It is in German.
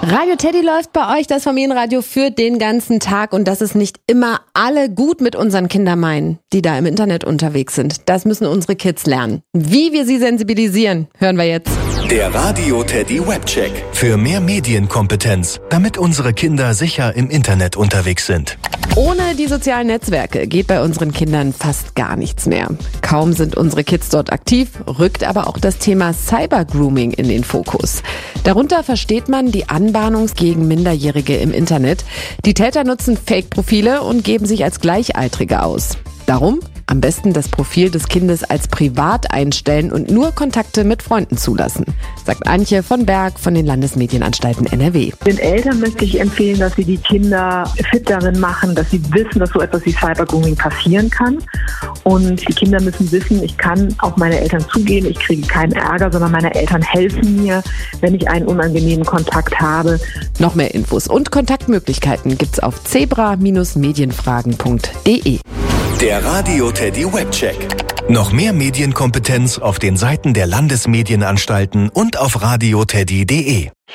Radio Teddy läuft bei euch, das Familienradio für den ganzen Tag, und dass es nicht immer alle gut mit unseren Kindern meinen, die da im Internet unterwegs sind. Das müssen unsere Kids lernen. Wie wir sie sensibilisieren, hören wir jetzt. Der Radio Teddy Webcheck. Für mehr Medienkompetenz, damit unsere Kinder sicher im Internet unterwegs sind. Ohne die sozialen Netzwerke geht bei unseren Kindern fast gar nichts mehr. Kaum sind unsere Kids dort aktiv, rückt aber auch das Thema Cybergrooming in den Fokus. Darunter versteht man die Anbahnung gegen Minderjährige im Internet. Die Täter nutzen Fake-Profile und geben sich als Gleichaltrige aus. Darum am besten das Profil des Kindes als privat einstellen und nur Kontakte mit Freunden zulassen, sagt Antje von Berg von den Landesmedienanstalten NRW. Den Eltern möchte ich empfehlen, dass sie die Kinder fit darin machen, dass sie wissen, dass so etwas wie Cybergrooming passieren kann. Und die Kinder müssen wissen, ich kann auf meine Eltern zugehen, ich kriege keinen Ärger, sondern meine Eltern helfen mir, wenn ich einen unangenehmen Kontakt habe. Noch mehr Infos und Kontaktmöglichkeiten gibt's auf zebra-medienfragen.de. Der Radio Teddy Webcheck. Noch mehr Medienkompetenz auf den Seiten der Landesmedienanstalten und auf radioteddy.de.